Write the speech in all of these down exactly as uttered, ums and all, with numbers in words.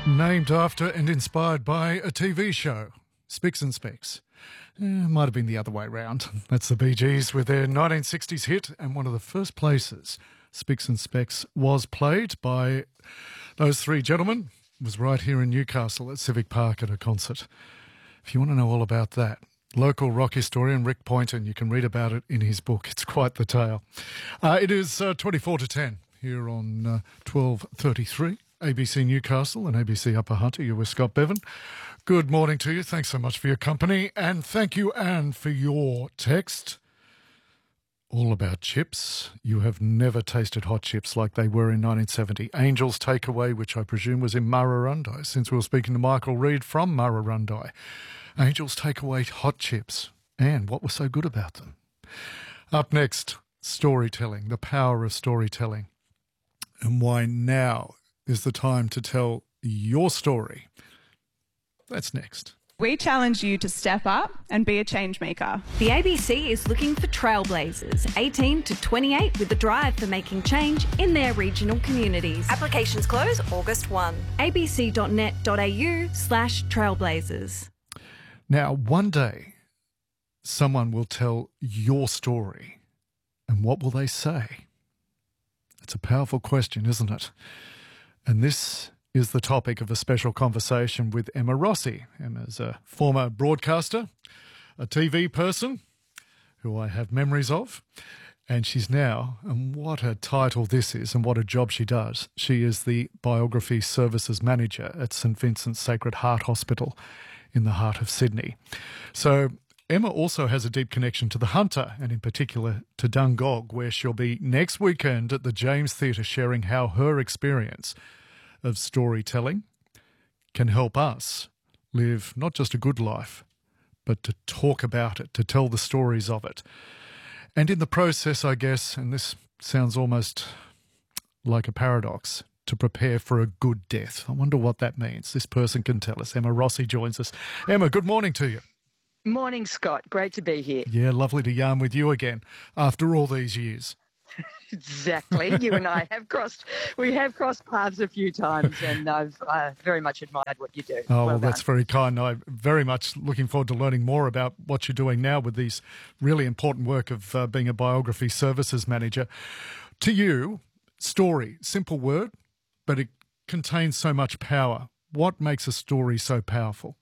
Named after and inspired by a T V show, Spicks and Specks. Eh, might have been the other way round. That's the Bee Gees with their nineteen sixties hit, and one of the first places Spicks and Specks was played by those three gentlemen was right here in Newcastle at Civic Park at a concert. If you want to know all about that, local rock historian Rick Poynton, you can read about it in his book. It's quite the tale. Uh, it is uh, twenty-four to ten here on uh, twelve thirty-three. A B C Newcastle and A B C Upper Hunter. You're with Scott Bevan. Good morning to you. Thanks so much for your company. And thank you, Anne, for your text. All about chips. You have never tasted hot chips like they were in nineteen seventy. Angel's Takeaway, which I presume was in Murrurundi, since we were speaking to Michael Reid from Murrurundi. Angel's Takeaway hot chips. Anne, what was so good about them? Up next, storytelling, the power of storytelling, and why now is the time to tell your story. That's next. We challenge you to step up and be a change maker. The A B C is looking for trailblazers, eighteen to twenty-eight, with the drive for making change in their regional communities. Applications close August first. abc.net.au slash trailblazers. Now, one day, someone will tell your story. And what will they say? It's a powerful question, isn't it? And this is the topic of a special conversation with Emma Rossi. Emma's a former broadcaster, a T V person who I have memories of, and she's now, and what a title this is and what a job she does, she is the Biography Services Manager at St Vincent's Sacred Heart Hospital in the heart of Sydney. So Emma also has a deep connection to the Hunter, and in particular to Dungog, where she'll be next weekend at the James Theatre sharing how her experience of storytelling can help us live not just a good life, but to talk about it, to tell the stories of it. And in the process, I guess, and this sounds almost like a paradox, to prepare for a good death. I wonder what that means. This person can tell us. Emma Rossi joins us. Emma, good morning to you. Morning, Scott. Great to be here. Yeah, lovely to yarn with you again after all these years. Exactly. You and I have crossed, we have crossed paths a few times, and I've uh, very much admired what you do. Oh, well, well that's very kind. I'm very much looking forward to learning more about what you're doing now with these really important work of uh, being a biography services manager. To you, story, simple word, but it contains so much power. What makes a story so powerful?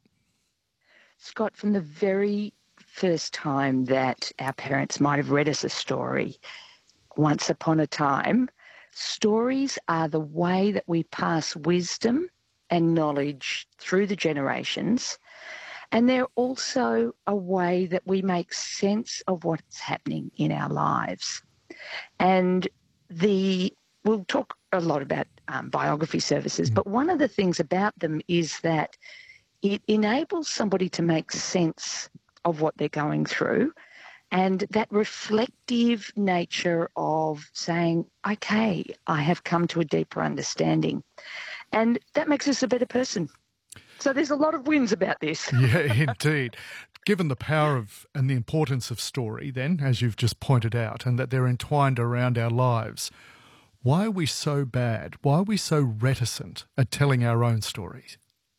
Scott, from the very first time that our parents might have read us a story, once upon a time, stories are the way that we pass wisdom and knowledge through the generations, and they're also a way that we make sense of what's happening in our lives. And the we'll talk a lot about um, biography services, but one of the things about them is that it enables somebody to make sense of what they're going through, and that reflective nature of saying, okay, I have come to a deeper understanding. And that makes us a better person. So there's a lot of wins about this. Yeah, indeed. Given the power of and the importance of story, then, as you've just pointed out, and that they're entwined around our lives, why are we so bad? Why are we so reticent at telling our own stories?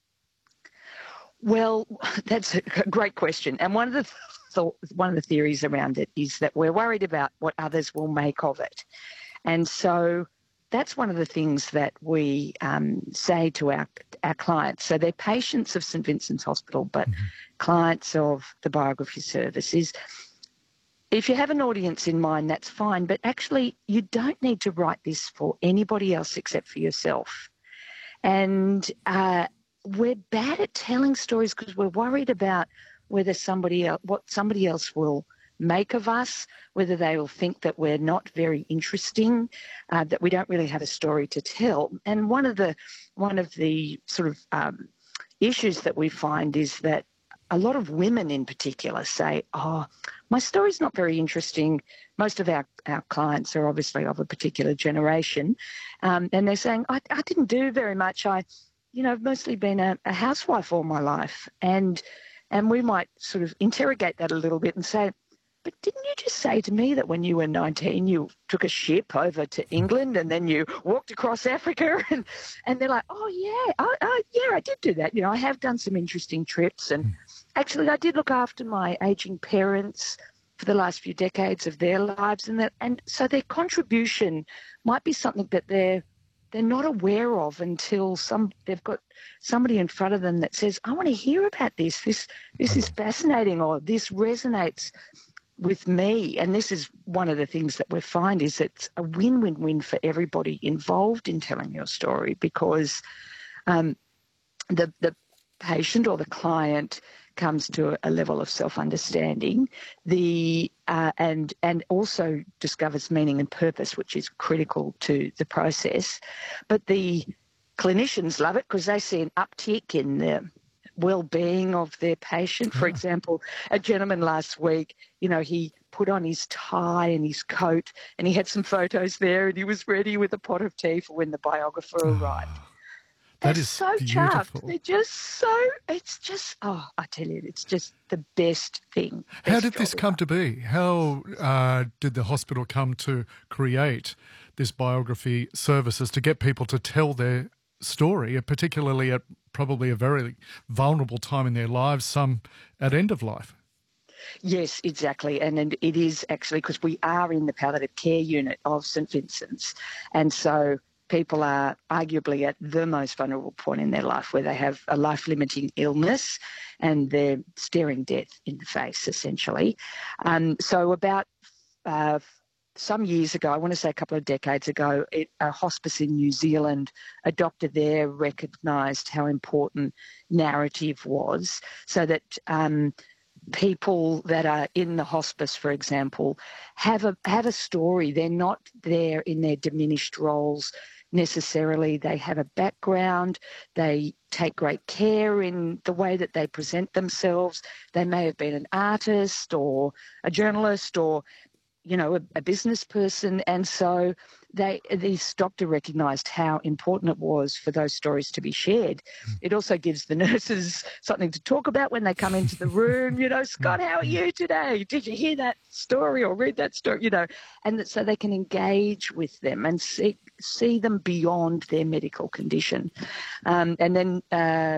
Well, that's a great question. And one of the th- one of the theories around it is that we're worried about what others will make of it. And so that's one of the things that we um, say to our our clients. So they're patients of St Vincent's Hospital, but mm-hmm. clients of the Biography Service is, if you have an audience in mind, that's fine, but actually you don't need to write this for anybody else except for yourself. And uh, we're bad at telling stories because we're worried about whether somebody else, what somebody else will make of us, whether they will think that we're not very interesting, uh, that we don't really have a story to tell. And one of the one of the sort of um, issues that we find is that a lot of women in particular say, oh, my story's not very interesting. Most of our, our clients are obviously of a particular generation. Um, and they're saying, I, I didn't do very much. I, you know, I've mostly been a, a housewife all my life. And and we might sort of interrogate that a little bit and say, but didn't you just say to me that when you were nineteen, you took a ship over to England and then you walked across Africa? And, and they're like, oh, yeah, oh, oh, yeah, I did do that. You know, I have done some interesting trips. And actually, I did look after my ageing parents for the last few decades of their lives. And that, and so their contribution might be something that they're they're not aware of until some they've got somebody in front of them that says, I want to hear about this. This this is fascinating, or this resonates with me. And this is one of the things that we find is it's a win-win-win for everybody involved in telling your story, because um, the the patient or the client comes to a level of self-understanding, the uh, and and also discovers meaning and purpose, which is critical to the process. But the clinicians love it because they see an uptick in the well-being of their patient. For example, a gentleman last week, you know, he put on his tie and his coat and he had some photos there and he was ready with a pot of tea for when the biographer arrived. That They're is so beautiful. chuffed. They're just so, it's just, oh, I tell you, it's just the best thing. How Best did this job come ever. to be? How uh, did the hospital come to create this biography services to get people to tell their story, particularly at probably a very vulnerable time in their lives, some at end of life? Yes, exactly. And, and it is actually because we are in the palliative care unit of St Vincent's. And so people are arguably at the most vulnerable point in their life, where they have a life-limiting illness and they're staring death in the face, essentially. Um, so about uh, some years ago, I want to say a couple of decades ago, it, a hospice in New Zealand, a doctor there recognised how important narrative was, so that um, people that are in the hospice, for example, have a have a story. They're not there in their diminished roles necessarily. They have a background. They take great care in the way that they present themselves. They may have been an artist or a journalist or, you know, a, a business person. And so they, this doctor recognised how important it was for those stories to be shared. It also gives the nurses something to talk about when they come into the room. You know, Scott, how are you today? Did you hear that story or read that story? You know, and that, so they can engage with them and see, see them beyond their medical condition. Um, and then uh,